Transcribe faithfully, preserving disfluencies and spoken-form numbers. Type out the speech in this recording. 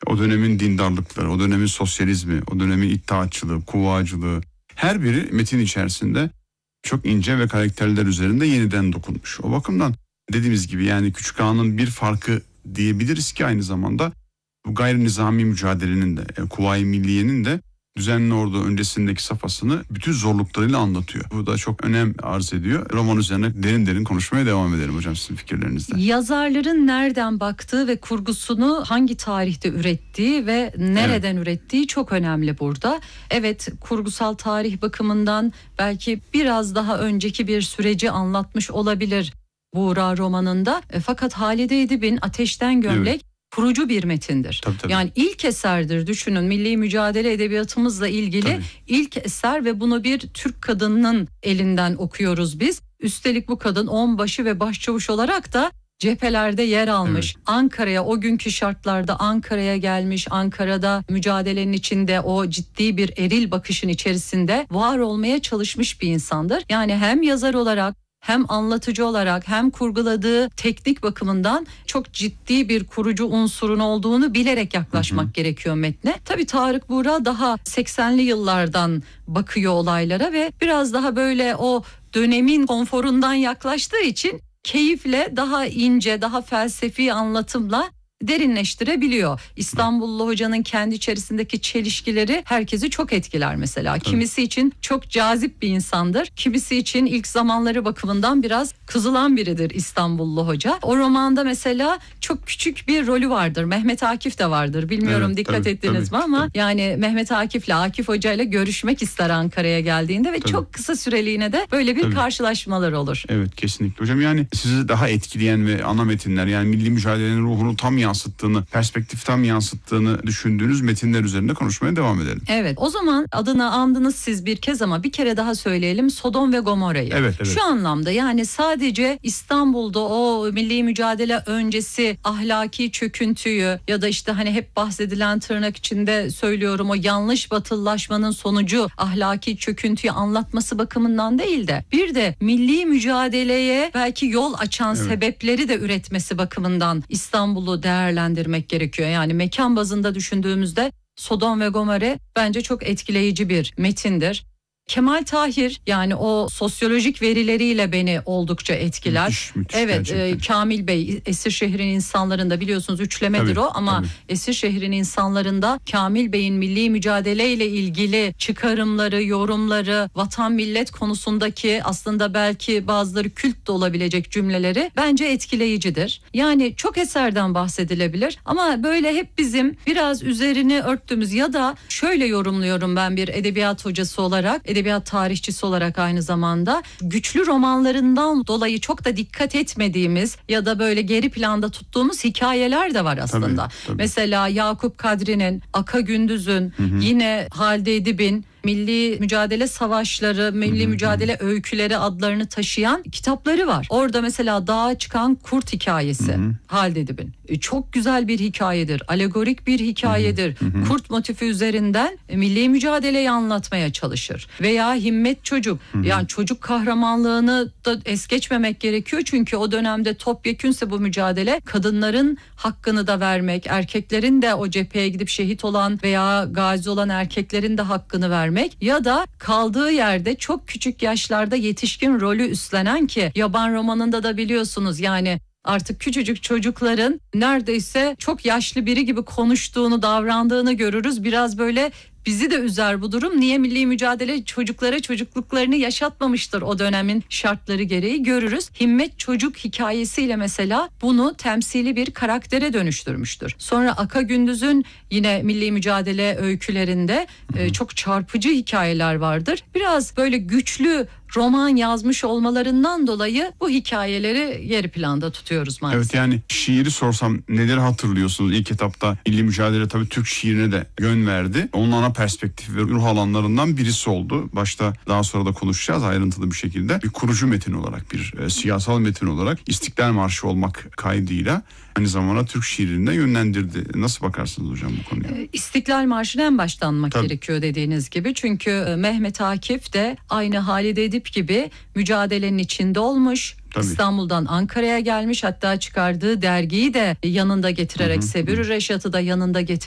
O dönemin dindarlıkları, o dönemin sosyalizmi, o dönemin iddiaçılığı, kuvvacılığı, her biri metin içerisinde çok ince ve karakterler üzerinde yeniden dokunmuş. O bakımdan dediğimiz gibi yani Küçük Ağa'nın bir farkı diyebiliriz ki aynı zamanda bu gayri nizami mücadelenin de, yani Kuvayi Milliye'nin de düzenli ordu öncesindeki safhasını bütün zorluklarıyla anlatıyor. Bu da çok önem arz ediyor. Roman üzerine derin derin konuşmaya devam edelim hocam sizin fikirlerinizle. Yazarların nereden baktığı ve kurgusunu hangi tarihte ürettiği ve nereden evet. ürettiği çok önemli burada. Evet, kurgusal tarih bakımından belki biraz daha önceki bir süreci anlatmış olabilir Buğra romanında. E, fakat Halide Edip'in Ateşten Gömlek evet. kurucu bir metindir. Tabii, tabii. Yani ilk eserdir, düşünün, milli mücadele edebiyatımızla ilgili tabii. ilk eser ve bunu bir Türk kadınının elinden okuyoruz biz. Üstelik bu kadın onbaşı ve başçavuş olarak da cephelerde yer almış. Evet. Ankara'ya, o günkü şartlarda Ankara'ya gelmiş. Ankara'da mücadelenin içinde o ciddi bir eril bakışın içerisinde var olmaya çalışmış bir insandır. Yani hem yazar olarak hem anlatıcı olarak hem kurguladığı teknik bakımından çok ciddi bir kurucu unsurun olduğunu bilerek yaklaşmak hı hı. gerekiyor metne. Tabii Tarık Buğra daha seksenli yıllardan bakıyor olaylara ve biraz daha böyle o dönemin konforundan yaklaştığı için keyifle, daha ince, daha felsefi anlatımla derinleştirebiliyor. İstanbullu hocanın kendi içerisindeki çelişkileri herkesi çok etkiler mesela. Tabii. Kimisi için çok cazip bir insandır. Kimisi için ilk zamanları bakımından biraz kızılan biridir İstanbullu hoca. O romanda mesela çok küçük bir rolü vardır. Mehmet Akif de vardır. Bilmiyorum evet, dikkat tabii, ettiniz tabii, mi ama tabii. yani Mehmet Akif'le Akif Hoca ile görüşmek ister Ankara'ya geldiğinde ve tabii. çok kısa süreliğine de böyle bir tabii. karşılaşmalar olur. Evet, kesinlikle hocam. Yani sizi daha etkileyen ve ana metinler, yani milli mücadelenin ruhunu tam yansıttığını, perspektif tam yansıttığını düşündüğünüz metinler üzerinde konuşmaya devam edelim. Evet, o zaman adını andınız siz bir kez ama bir kere daha söyleyelim: Sodom ve Gomorra'yı. Evet, evet. Şu anlamda, yani sadece İstanbul'da o milli mücadele öncesi ahlaki çöküntüyü ya da işte hani hep bahsedilen, tırnak içinde söylüyorum, o yanlış batılılaşmanın sonucu ahlaki çöküntüyü anlatması bakımından değil de bir de milli mücadeleye belki yol açan evet. sebepleri de üretmesi bakımından İstanbul'u değerlendirmek gerekiyor. Yani mekan bazında düşündüğümüzde Sodom ve Gomorra bence çok etkileyici bir metindir. Kemal Tahir, yani o sosyolojik verileriyle beni oldukça etkiler. Müthiş, müthiş, evet, e, Kamil Bey, Esirşehir'in insanlarında biliyorsunuz üçlemedir tabii, o ama tabii. Esirşehir'in insanlarında Kamil Bey'in milli mücadeleyle ilgili çıkarımları, yorumları, vatan millet konusundaki aslında belki bazıları kült de olabilecek cümleleri bence etkileyicidir. Yani çok eserden bahsedilebilir ama böyle hep bizim biraz üzerini örttüğümüz ya da şöyle yorumluyorum ben bir edebiyat hocası olarak, edebiyat tarihçisi olarak aynı zamanda, güçlü romanlarından dolayı çok da dikkat etmediğimiz ya da böyle geri planda tuttuğumuz hikayeler de var aslında. Tabii, tabii. Mesela Yakup Kadri'nin, Aka Gündüz'ün, hı hı. yine Halide Edip'in Milli Mücadele Savaşları, Milli hı hı. Mücadele Öyküleri adlarını taşıyan kitapları var. Orada mesela Dağa Çıkan Kurt hikayesi, hı hı. Halide Edip'in. Çok güzel bir hikayedir. Alegorik bir hikayedir. Hı hı. Kurt motifi üzerinden milli mücadeleyi anlatmaya çalışır. Veya Himmet Çocuk. Hı hı. Yani çocuk kahramanlığını da es geçmemek gerekiyor. Çünkü o dönemde topyekünse bu mücadele, kadınların hakkını da vermek, erkeklerin de o cepheye gidip şehit olan veya gazi olan erkeklerin de hakkını vermek ya da kaldığı yerde çok küçük yaşlarda yetişkin rolü üstlenen, ki Yaban romanında da biliyorsunuz yani artık küçücük çocukların neredeyse çok yaşlı biri gibi konuştuğunu, davrandığını görürüz. Biraz böyle bizi de üzer bu durum. Niye milli mücadele çocuklara çocukluklarını yaşatmamıştır o dönemin şartları gereği görürüz. Himmet Çocuk hikayesiyle mesela bunu temsili bir karaktere dönüştürmüştür. Sonra Aka Gündüz'ün yine milli mücadele öykülerinde e, çok çarpıcı hikayeler vardır. Biraz böyle güçlü roman yazmış olmalarından dolayı bu hikayeleri geri planda tutuyoruz maalesef. Evet, yani şiiri sorsam neleri hatırlıyorsunuz? İlk etapta milli mücadele tabii Türk şiirine de yön verdi. Onun ana perspektif ve ruh alanlarından birisi oldu. Başta, daha sonra da konuşacağız ayrıntılı bir şekilde. Bir kurucu metin olarak, bir e, siyasal metin olarak İstiklal Marşı olmak kaydıyla aynı zamanda Türk şiirine yönlendirdi. Nasıl bakarsınız hocam bu konuya? İstiklal Marşı'nı en başta anmak Tabii. gerekiyor dediğiniz gibi. Çünkü Mehmet Akif de aynı Halide Edip gibi mücadelenin içinde olmuş. Tabii. İstanbul'dan Ankara'ya gelmiş, hatta çıkardığı dergiyi de yanında getirerek, Sebir-i Reşat'ı da yanında getirerek